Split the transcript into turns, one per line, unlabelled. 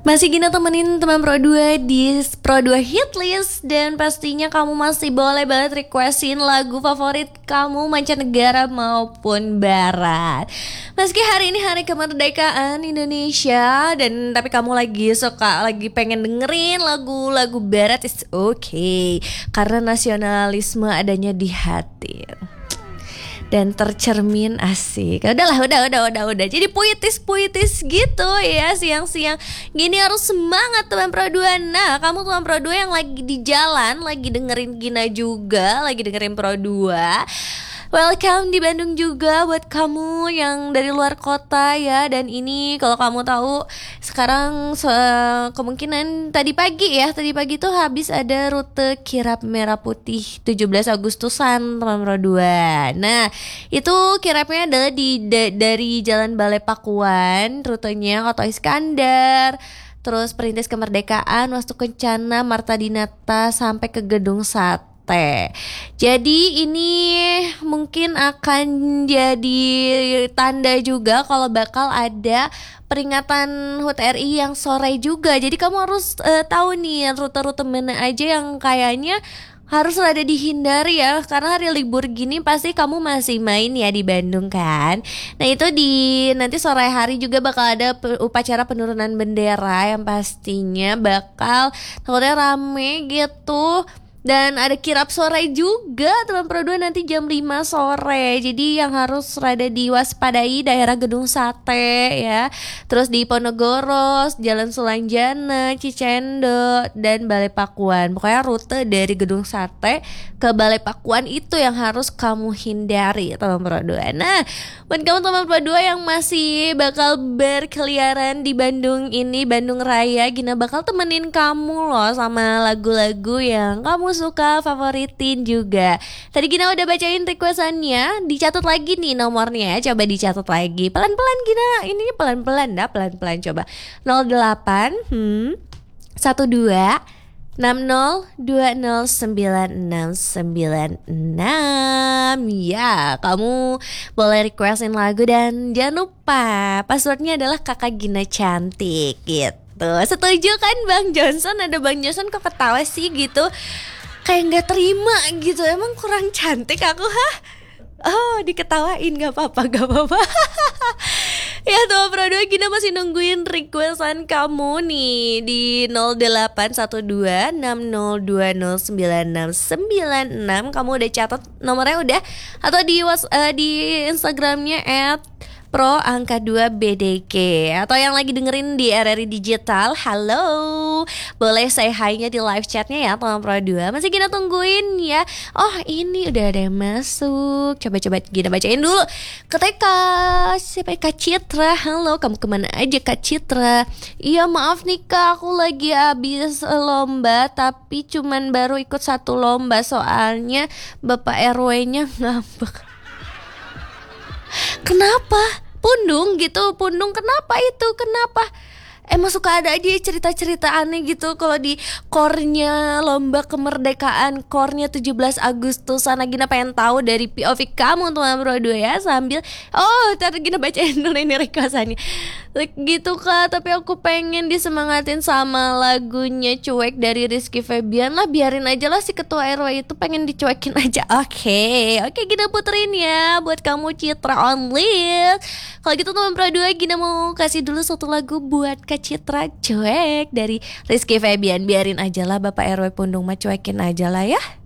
Masih Gina temenin teman Pro 2 di Pro 2 Hitlist. Dan pastinya kamu masih boleh banget requestin lagu favorit kamu mancanegara maupun barat. Meski hari ini hari kemerdekaan Indonesia, dan tapi kamu lagi pengen dengerin lagu-lagu barat, it's okay, karena nasionalisme adanya di hati dan tercermin asik. Udah. Jadi puitis gitu ya siang-siang gini, harus semangat teman Pro 2. Nah, kamu teman Pro 2 yang lagi di jalan, lagi dengerin Gina juga, lagi dengerin Pro 2. Welcome di Bandung juga buat kamu yang dari luar kota ya. Dan ini kalau kamu tahu sekarang kemungkinan tadi pagi tuh habis ada rute kirap merah putih 17 Agustusan teman Pro 2. Nah, itu kirapnya adalah dari Jalan Balai Pakuan, rutenya Oto Iskandar, terus Perintis Kemerdekaan, Wastu Kencana, Marta Dinata sampai ke Gedung Sate. Jadi ini mungkin akan jadi tanda juga kalau bakal ada peringatan HUT RI yang sore juga. Jadi kamu harus tahu nih rute-rute mana aja yang kayaknya harus rada dihindari ya, karena hari libur gini pasti kamu masih main ya di Bandung kan. Nah itu nanti sore hari juga bakal ada upacara penurunan bendera yang pastinya bakal takutnya rame gitu. Dan ada kirap sore juga teman Pro 2 nanti jam 5 sore. Jadi yang harus rada diwaspadai daerah Gedung Sate ya. Terus di Ponorogo, Jalan Sulanjana, Cicendo, dan Balai Pakuan. Pokoknya rute dari Gedung Sate ke Balai Pakuan itu yang harus kamu hindari teman Pro 2. Nah, buat kamu teman Pro 2 yang masih bakal berkeliaran di Bandung ini, Bandung Raya, Gina bakal temenin kamu loh sama lagu-lagu yang kamu suka favoritin juga. Tadi Gina udah bacain requestannya, dicatat lagi nih nomornya ya, coba dicatat lagi. Pelan-pelan Gina, ini pelan-pelan coba. 08 12 60 20 9696. Ya, kamu boleh requestin lagu dan jangan lupa passwordnya adalah Kakak Gina Cantik gitu. Setuju kan Bang Johnson? Ada Bang Johnson kok ketawa sih gitu, kayak gak terima gitu. Emang kurang cantik aku, Oh, diketawain, gak apa-apa. Ya tuh Pro 2, Gina masih nungguin requestan kamu nih di 0812 60209696. Kamu udah catat nomornya udah, atau di Instagramnya @pro angka 2 BDK, atau yang lagi dengerin di RRI Digital, halo, boleh say hi-nya di live chatnya ya teman Pro 2. Masih Gina tungguin ya. Oh ini udah ada yang masuk, coba Gina bacain dulu. Siapa Kak Citra, halo, kamu kemana aja Kak Citra? Iya maaf nih Kak, aku lagi habis lomba, tapi cuman baru ikut 1 lomba, soalnya Bapak RW-nya ngambek. Kenapa? Pundung kenapa itu? Kenapa? Emang suka ada aja cerita-cerita aneh gitu kalau di core-nya lomba kemerdekaan, core-nya 17 Agustusan. Gina pengen tahu dari POV kamu teman Pro 2 ya, sambil ntar Gina bacain dulu ini requestannya gitu Kak. Tapi aku pengen disemangatin sama lagunya Cuek dari Rizky Febian lah, biarin aja lah si ketua RW itu pengen dicuekin aja. Oke, Gina puterin ya buat kamu Citra only. Kalau gitu teman Pro 2, Gina mau kasih dulu satu lagu buat Kak Citra, Cuek dari Rizky Febian. Biarin aja lah Bapak RW Pundung mah, cuekin aja lah ya.